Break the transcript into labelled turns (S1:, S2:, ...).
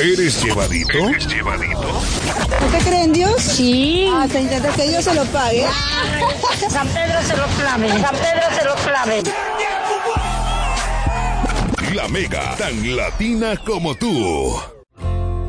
S1: ¿Eres llevadito?
S2: ¿Usted cree en Dios?
S3: Sí.
S2: Hasta intentar que Dios se lo pague.
S3: San Pedro se lo clave. San Pedro se lo clave.
S1: La Mega, tan latina como tú.